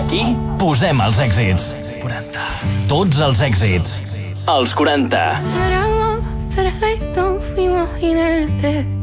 Aquí posem els èxits. 40. Tots els èxits. Els 40. No éramos perfectos, fuimos inertes.